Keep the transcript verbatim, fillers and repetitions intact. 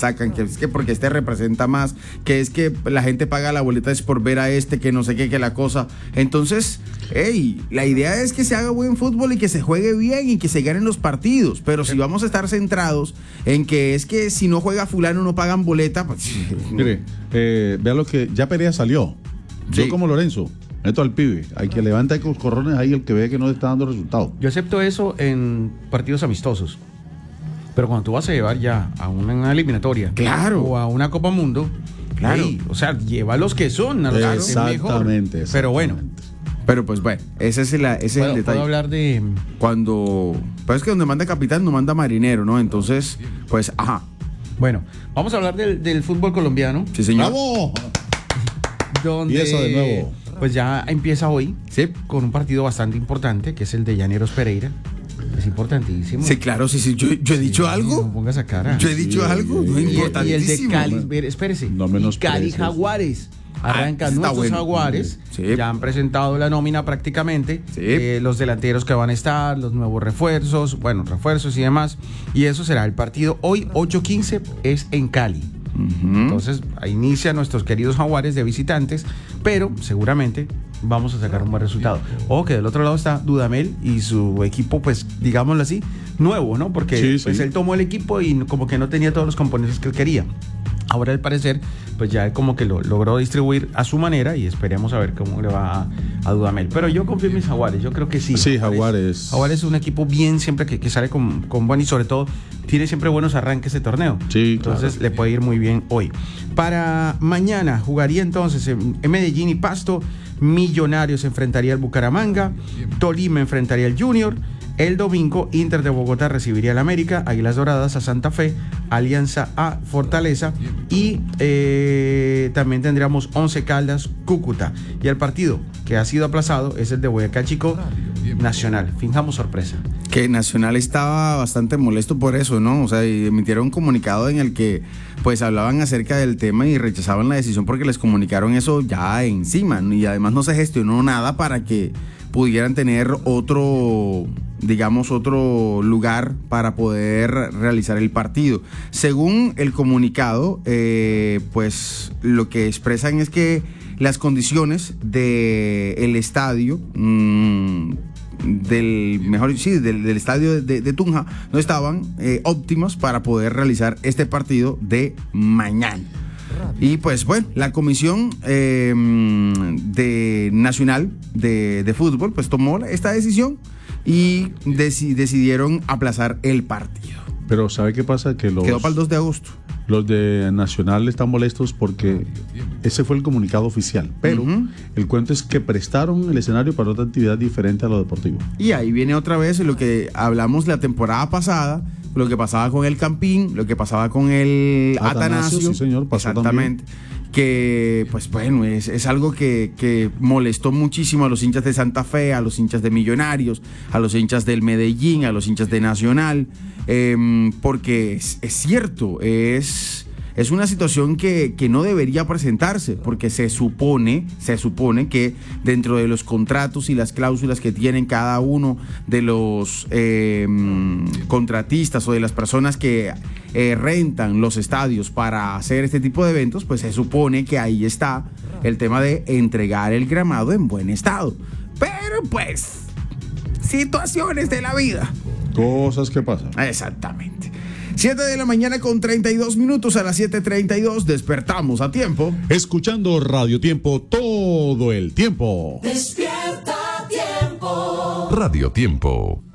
sacan, que es que porque este representa más, que es que la gente paga la boleta es por ver a este, que no sé qué, que la cosa. Entonces, hey, la idea es que se haga buen fútbol y que se juegue bien y que se ganen los partidos, pero si vamos a estar centrados en que es que si no juega fulano no pagan boleta, pues... Mire, eh, vea lo que ya Perea salió. Yo Sí. como Lorenzo, esto al pibe, hay que levantar con corrones ahí el que ve que no está dando resultados. Yo acepto eso en partidos amistosos. Pero cuando tú vas a llevar ya a una eliminatoria, Claro. o a una Copa Mundo, Claro. hey, o sea, lleva a los que son, a los que estén mejor. Exactamente, Pero bueno, Pero pues bueno, ese es, la, ese es ¿puedo, el detalle. puedo hablar de... Cuando, pues es que donde manda capitán no manda marinero, ¿no? Entonces, pues, ajá. Bueno, vamos a hablar del, del fútbol colombiano, Sí, señor. ¡Bravo! donde Y eso de nuevo. pues ya empieza hoy Sí. con un partido bastante importante, que es el de Llaneros Pereira. Es importantísimo. Sí, claro, sí, sí. Yo, yo he dicho No algo. pongas a cara. Yo he dicho Sí, algo. sí, No, sí. Y el, y el de importantísimo. Cali, ver, espérese. No y menosprecies. Cali Jaguares. Arrancan Ah, está nuestros bueno. Jaguares. Sí. Ya han presentado la nómina prácticamente. Sí. Eh, los delanteros que van a estar, los nuevos refuerzos, bueno, refuerzos y demás. Y eso será el partido hoy, ocho quince, es en Cali. Ujú. Entonces, ahí inicia nuestros queridos Jaguares de visitantes, pero seguramente vamos a sacar un buen resultado. Ojo que del otro lado está Dudamel y su equipo, pues, digámoslo así, nuevo, ¿no? Porque Sí, pues sí. él tomó el equipo y como que no tenía todos los componentes que él quería. Ahora, al parecer, pues ya él como que lo logró distribuir a su manera y esperemos a ver cómo le va a, a Dudamel. Pero yo confío en mis Jaguares, yo creo que sí. Sí, Jaguares. Jaguares es un equipo bien siempre que, que sale con, con buen y sobre todo tiene siempre buenos arranques de torneo. Sí, Entonces claro. le puede ir muy bien hoy. Para mañana jugaría entonces en, en Medellín y Pasto. Millonarios enfrentaría al Bucaramanga. Tolima enfrentaría al Junior. El domingo, Inter de Bogotá recibiría al América, Águilas Doradas a Santa Fe, Alianza a Fortaleza y eh, también tendríamos Once Caldas, Cúcuta. Y el partido que ha sido aplazado es el de Boyacá Chico, Nacional. Fijamos sorpresa. Que Nacional estaba bastante molesto por eso, ¿no? O sea, y emitieron un comunicado en el que pues hablaban acerca del tema y rechazaban la decisión porque les comunicaron eso ya encima, ¿no? Y además no se gestionó nada para que pudieran tener otro, digamos, otro lugar para poder realizar el partido. Según el comunicado, eh, pues lo que expresan es que las condiciones del estadio, mmm, del mejor sí del, del estadio de, de Tunja no estaban eh, óptimas para poder realizar este partido de mañana. Y pues bueno, la comisión eh, de nacional de, de fútbol pues tomó esta decisión y deci- decidieron aplazar el partido. Pero ¿sabe qué pasa? Que los, Quedó para el dos de agosto. los de Nacional están molestos porque ese fue el comunicado oficial. Pero Ujú. el cuento es que prestaron el escenario para otra actividad diferente a lo deportivo. Y ahí viene otra vez lo que hablamos la temporada pasada, lo que pasaba con el Campín, lo que pasaba con el Atanasio, Atanasio. sí, señor, pasó exactamente. Que, pues bueno, es, es algo que, que molestó muchísimo a los hinchas de Santa Fe, a los hinchas de Millonarios, a los hinchas del Medellín, a los hinchas de Nacional, eh, porque es, es cierto, es... Es una situación que, que no debería presentarse, porque se supone, se supone que dentro de los contratos y las cláusulas que tienen cada uno de los eh, contratistas o de las personas que eh, rentan los estadios para hacer este tipo de eventos, pues se supone que ahí está el tema de entregar el gramado en buen estado. Pero pues, situaciones de la vida. Cosas que pasan. Exactamente. siete de la mañana con treinta y dos minutos, a las siete treinta y dos despertamos a tiempo. Escuchando Radio Tiempo todo el tiempo. Despierta Tiempo. Radio Tiempo.